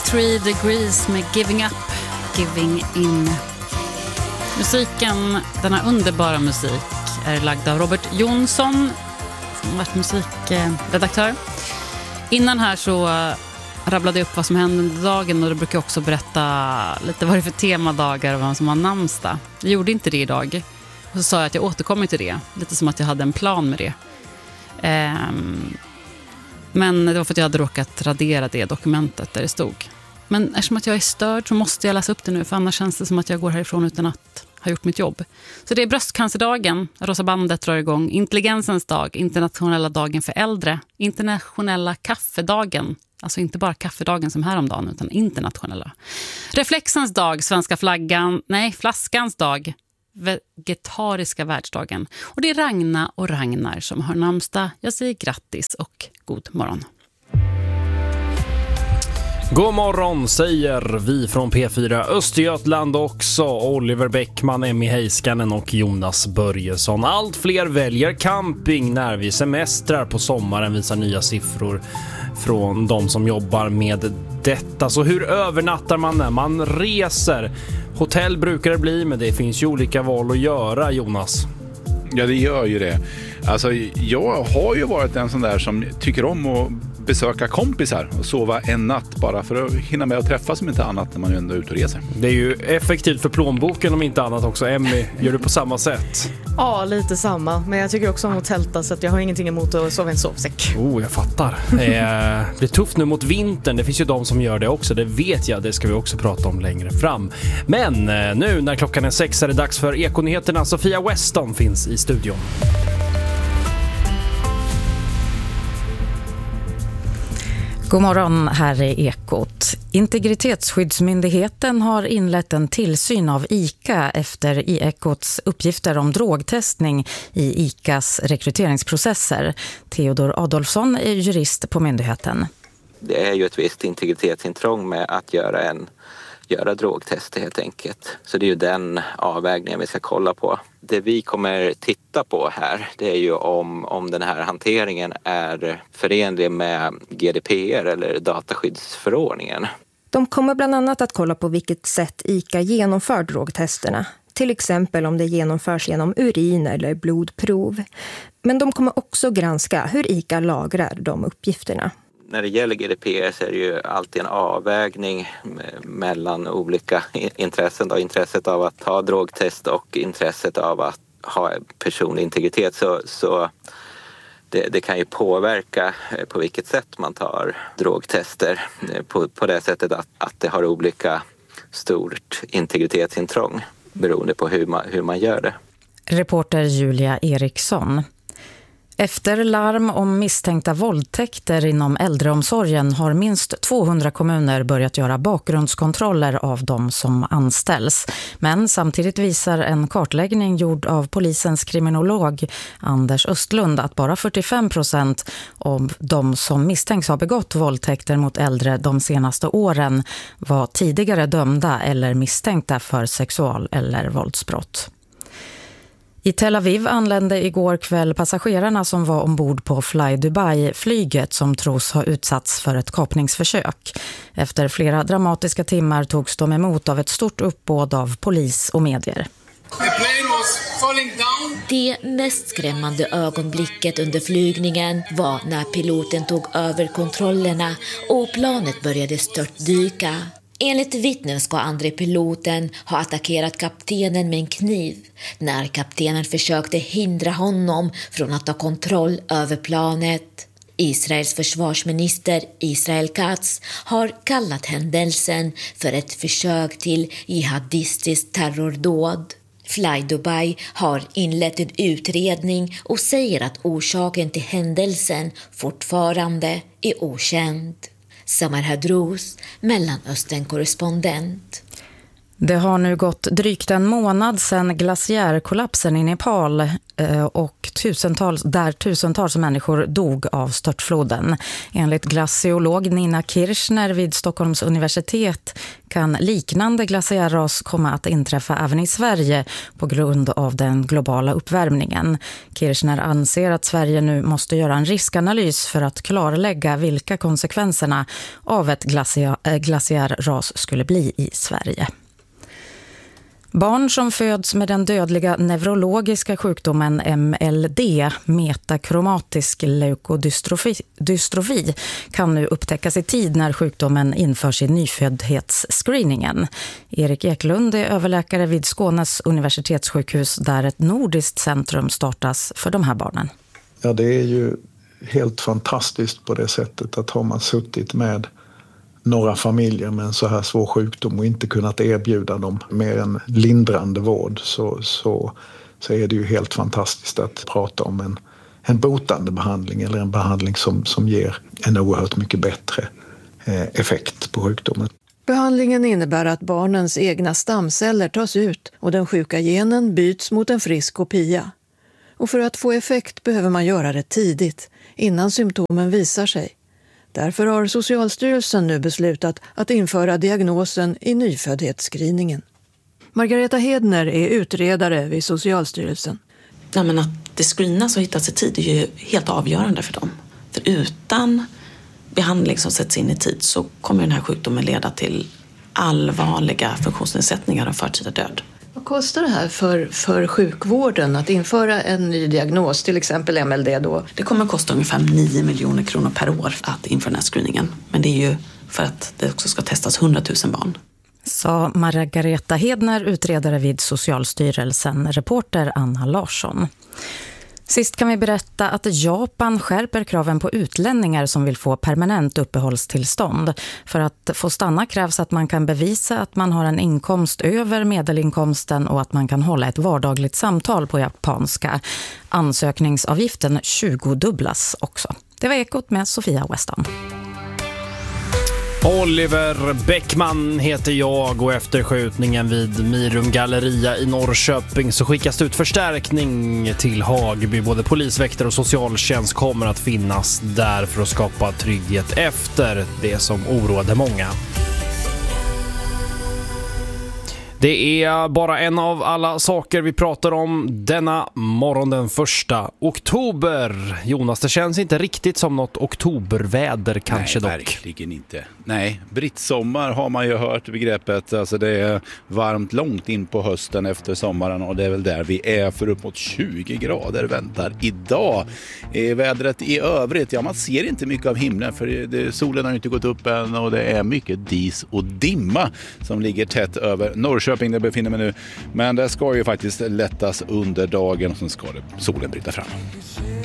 3 Degrees med Giving Up, Giving In. Musiken, denna underbara musik, är lagd av Robert Jonsson som har varit musikredaktör. Innan här så rabblade jag upp vad som hände under dagen, och då brukar jag också berätta lite vad det är för temadagar och vad som har namnsdag. Jag gjorde inte det idag, och så sa jag att jag återkommer till det, lite som att jag hade en plan med det. Men det var för att jag hade råkat radera det dokumentet där det stod. Men eftersom att jag är störd så måste jag läsa upp det nu, för annars känns det som att jag går härifrån utan att ha gjort mitt jobb. Så det är bröstcancerdagen, Rosa bandet drar igång, intelligensens dag, internationella dagen för äldre, internationella kaffedagen, alltså inte bara kaffedagen som häromdagen utan internationella. Reflexens dag, svenska flaggan, nej, flaskans dag, vegetariska världsdagen. Och det är Ragna och Ragnar som har namnsdag. Jag säger grattis och god morgon. God morgon säger vi från P4 Östergötland också. Oliver Bäckman, Emmy Heiskanen och Jonas Börjesson. Allt fler väljer camping när vi semestrar på sommaren, visar nya siffror från de som jobbar med detta. Så hur övernattar man när man reser? Hotell brukar det bli, men det finns ju olika val att göra, Jonas. Ja, det gör ju det. Alltså, jag har ju varit en sån där som tycker om att besöka kompisar och sova en natt bara för att hinna med att träffas, som inte annat när man ändå är ute och reser. Det är ju effektivt för plånboken om inte annat också. Emmy, gör du på samma sätt? Ja, lite samma. Men jag tycker också om att tälta, så att jag har ingenting emot att sova i en sovsäck. Jag fattar. Det blir tufft nu mot vintern. Det finns ju de som gör det också. Det vet jag. Det ska vi också prata om längre fram. Men nu när klockan är 6 är det dags för Ekonyheterna. Sofia Weston finns i studion. God morgon, här är Ekot. Integritetsskyddsmyndigheten har inlett en tillsyn av ICA efter Ekots uppgifter om drogtestning i ICAs rekryteringsprocesser. Theodor Adolfsson är jurist på myndigheten. Det är ju ett visst integritetsintrång med att göra drogtester helt enkelt. Så det är ju den avvägningen vi ska kolla på. Det vi kommer titta på här, det är ju om den här hanteringen är förenlig med GDPR eller dataskyddsförordningen. De kommer bland annat att kolla på vilket sätt ICA genomför drogtesterna. Till exempel om det genomförs genom urin eller blodprov. Men de kommer också granska hur ICA lagrar de uppgifterna. När det gäller GDPR så är det ju alltid en avvägning mellan olika intressen. Intresset av att ha drogtest och intresset av att ha personlig integritet. Så det kan ju påverka på vilket sätt man tar drogtester. På det sättet att det har olika stort integritetsintrång beroende på hur man gör det. Reporter Julia Eriksson. Efter larm om misstänkta våldtäkter inom äldreomsorgen har minst 200 kommuner börjat göra bakgrundskontroller av de som anställs. Men samtidigt visar en kartläggning gjord av polisens kriminolog Anders Östlund att bara 45% av de som misstänks ha begått våldtäkter mot äldre de senaste åren var tidigare dömda eller misstänkta för sexual- eller våldsbrott. I Tel Aviv anlände igår kväll passagerarna som var ombord på Fly Dubai-flyget som tros ha utsatts för ett kapningsförsök. Efter flera dramatiska timmar togs de emot av ett stort uppbåd av polis och medier. Det mest skrämmande ögonblicket under flygningen var när piloten tog över kontrollerna och planet började störtdyka. Enligt vittnen ska andre piloten ha attackerat kaptenen med en kniv när kaptenen försökte hindra honom från att ta kontroll över planet. Israels försvarsminister Israel Katz har kallat händelsen för ett försök till jihadistiskt terrordåd. Fly Dubai har inlett en utredning och säger att orsaken till händelsen fortfarande är okänd. Samar Hadrous, Mellanöstern-korrespondent. Det har nu gått drygt en månad sedan glaciärkollapsen i Nepal och tusentals människor dog av störtfloden. Enligt glaciolog Nina Kirchner vid Stockholms universitet kan liknande glaciärras komma att inträffa även i Sverige på grund av den globala uppvärmningen. Kirchner anser att Sverige nu måste göra en riskanalys för att klarlägga vilka konsekvenserna av ett glaciärras skulle bli i Sverige. Barn som föds med den dödliga neurologiska sjukdomen MLD, metakromatisk leukodystrofi, kan nu upptäckas i tid när sjukdomen införs i nyföddhetsscreeningen. Erik Eklund är överläkare vid Skånes universitetssjukhus där ett nordiskt centrum startas för de här barnen. Ja, det är ju helt fantastiskt på det sättet att har man suttit med några familjer med en så här svår sjukdom och inte kunnat erbjuda dem mer än lindrande vård så är det ju helt fantastiskt att prata om en botande behandling eller en behandling som ger en oerhört mycket bättre effekt på sjukdomen. Behandlingen innebär att barnens egna stamceller tas ut och den sjuka genen byts mot en frisk kopia. Och för att få effekt behöver man göra det tidigt, innan symptomen visar sig. Därför har Socialstyrelsen nu beslutat att införa diagnosen i nyföddhetsscreeningen. Margareta Hedner är utredare vid Socialstyrelsen. Ja, men att det screenas och hittas i tid är ju helt avgörande för dem. För utan behandling som sätts in i tid så kommer den här sjukdomen leda till allvarliga funktionsnedsättningar och förtida död. Vad kostar det här för sjukvården att införa en ny diagnos, till exempel MLD då? Det kommer kosta ungefär 9 miljoner kronor per år att införa den här screeningen. Men det är ju för att det också ska testas 100 000 barn. Sa Margareta Hedner, utredare vid Socialstyrelsen, reporter Anna Larsson. Sist kan vi berätta att Japan skärper kraven på utlänningar som vill få permanent uppehållstillstånd. För att få stanna krävs att man kan bevisa att man har en inkomst över medelinkomsten och att man kan hålla ett vardagligt samtal på japanska. Ansökningsavgiften 20-dubblas också. Det var Ekot med Sofia Weston. Oliver Bäckman heter jag och efter skjutningen vid Mirum Galleria i Norrköping så skickas det ut förstärkning till Hagby. Både polisväktare och socialtjänst kommer att finnas där för att skapa trygghet efter det som oroade många. Det är bara en av alla saker vi pratar om denna morgon den 1 oktober. Jonas, det känns inte riktigt som något oktoberväder kanske. Nej, dock. Verkligen inte. Nej, brittsommar har man ju hört begreppet. Alltså det är varmt långt in på hösten efter sommaren och det är väl där vi är för uppåt 20 grader väntar idag. Vädret i övrigt, ja man ser inte mycket av himlen för solen har inte gått upp än och det är mycket dis och dimma som ligger tätt över Norrköping där befinner mig nu. Men det ska ju faktiskt lättas under dagen och sen ska solen bryta fram.